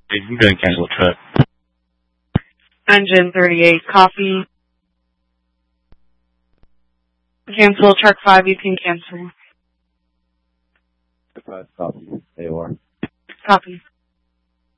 You can cancel the trip. Engine 38, copy. Cancel truck 5, you can cancel. Copy. AOR. Copy.